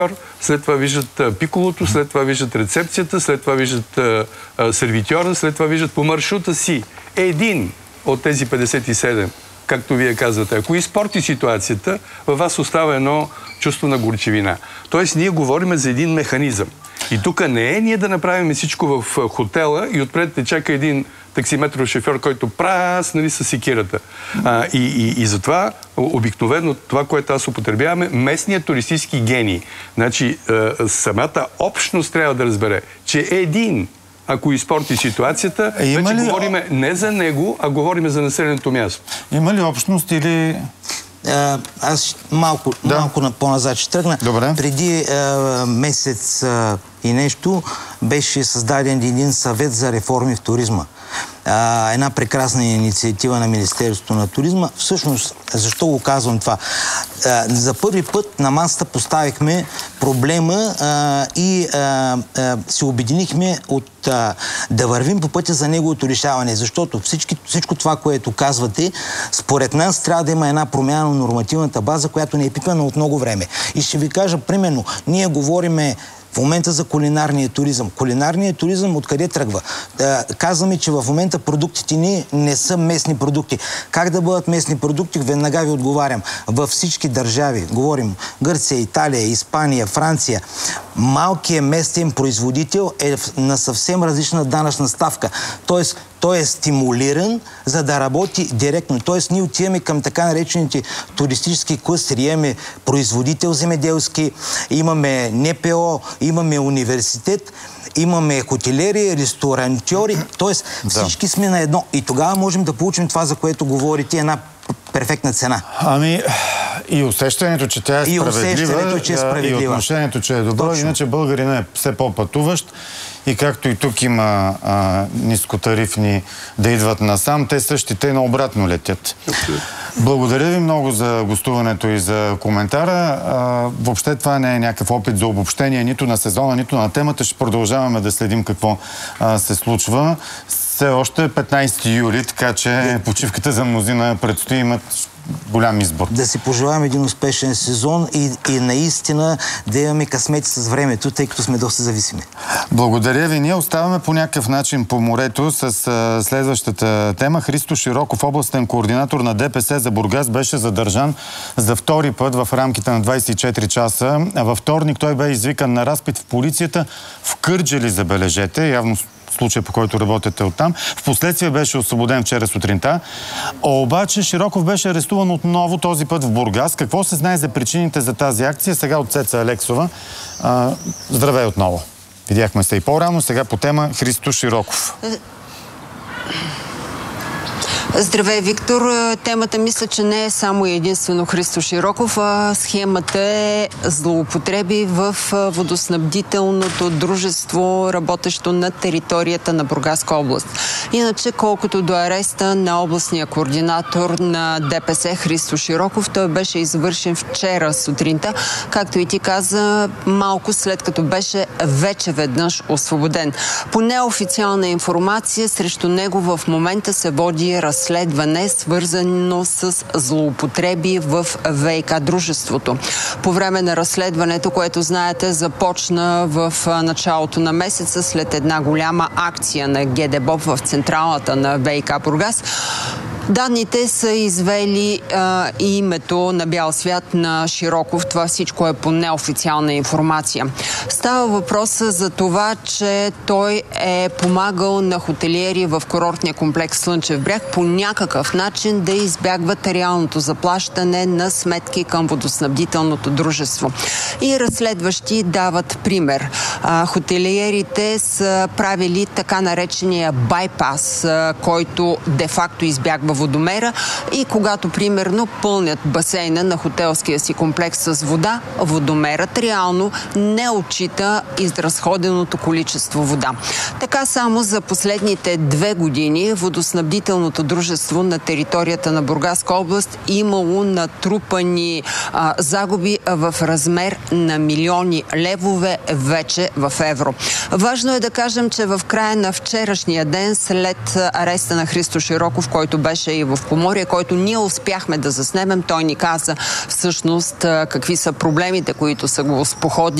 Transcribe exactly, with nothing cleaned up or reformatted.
след това виждат пиколото, след това виждат рецепцията, след това виждат а, а, сервитьора, след това виждат по маршрута си един от тези петдесет и седем, както вие казвате. Ако изпорти ситуацията, във вас остава едно чувство на горчивина. Тоест, ние говорим за един механизъм. И тук не е ние да направим всичко в хотела и отпред те чака един таксиметров шофьор, който прас, нали, с секирата. А, и, и, и затова обикновено това, което аз употребяваме, местният туристически гений. Значи, а, самата общност трябва да разбере, че един, ако изпорти ситуацията, е, вече ли... говорим не за него, а говорим за населеното място. Има ли общност или... А, аз малко, да. малко по-назад ще тръгна. Добре. Преди а, месец а, и нещо беше създаден един съвет за реформи в туризма. А, една прекрасна инициатива на Министерството на туризма. Всъщност, защо го казвам това? А, за първи път на масата поставихме проблема а, и а, а, се обединихме от а, да вървим по пътя за неговото решаване. Защото всички, всичко това, което казвате, според нас трябва да има една промяна на нормативната база, която не е пипана от много време. И ще ви кажа, примерно, ние говориме в момента за кулинарния туризъм. Кулинарният туризъм откъде тръгва? Да, казваме, че в момента продуктите ни не са местни продукти. Как да бъдат местни продукти? Веднага ви отговарям. Във всички държави, говорим Гърция, Италия, Испания, Франция, малкият местен производител е на съвсем различна данъчна ставка. Тоест, той е стимулиран, за да работи директно. Тоест, ние отиваме към така наречените туристически клъстери. Имаме производител земеделски, имаме Н П О, имаме университет, имаме хотелери, ресторантьори. Тоест, всички сме на едно. И тогава можем да получим това, за което говорите, една перфектна цена. Ами, и усещането, че тя е справедлива, и, усещането, че е справедлива. И отношението, че е добро. Точно. Иначе българина е все по-пътуващ. И както и тук има а, нискотарифни да идват насам, те същите наобратно летят. Благодаря ви много за гостуването и за коментара. А, въобще това не е някакъв опит за обобщение нито на сезона, нито на темата. Ще продължаваме да следим какво а, се случва. Все още е петнайсети юли, така че почивката за мнозина предстои, имат голям избор. Да си пожелаем един успешен сезон и, и наистина да имаме късмети с времето, тъй като сме доста зависими. Благодаря ви. Ние оставаме по някакъв начин по морето с а, следващата тема. Христо Широков, областен координатор на Д П С за Бургас, беше задържан за втори път в рамките на двайсет и четири часа. А във вторник той бе извикан на разпит в полицията в Кърджали, забележете, явно случая, по който работите оттам. Впоследствие беше освободен вчера сутринта. Обаче Широков беше арестуван отново, този път в Бургас. Какво се знае за причините за тази акция? Сега от Цеца Алексова. А, здравей отново. Видяхме се и по-рано. Сега по тема Христо Широков. Здравей, Виктор. Темата мисля, че не е само единствено Христо Широков, а схемата е злоупотреби в водоснабдителното дружество, работещо на територията на Бургаска област. Иначе, колкото до ареста на областния координатор на Д П С Христо Широков, той беше извършен вчера сутринта, както и ти каза, малко след като беше вече веднъж освободен. По неофициална информация, срещу него в момента се води разследване разследване, свързано с злоупотреби в В И К дружеството. По време на разследването, което знаете, започна в началото на месеца след една голяма акция на Г Д Б О П в централата на В И К Бургас. Данните са извели а, името на бял свят на Широков. Това всичко е по неофициална информация. Става въпрос за това, че той е помагал на хотелиери в курортния комплекс Слънчев бряг по някакъв начин да избягват реалното заплащане на сметки към водоснабдителното дружество. И разследващи дават пример. А, хотелиерите са правили така наречения байпас, а, който де-факто избягва водомера и когато, примерно, пълнят басейна на хотелския си комплекс с вода, водомерът реално не отчита изразходеното количество вода. Така само за последните две години водоснабдителното дружество на територията на Бургаска област имало натрупани а, загуби в размер на милиони левове вече в евро. Важно е да кажем, че в края на вчерашния ден, след ареста на Христо Широков, който беше беше и в Поморие, който ние успяхме да заснемем. Той ни каза всъщност какви са проблемите, които са го споходили